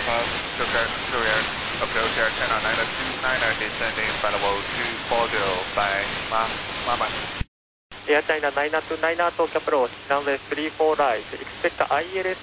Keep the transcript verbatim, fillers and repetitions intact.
Club, Stuttgart, Korea, approach Air China nine two niner, descending final level two four zero by Mama. Air China nine two niner, talk approach, runway three four right, expect I L S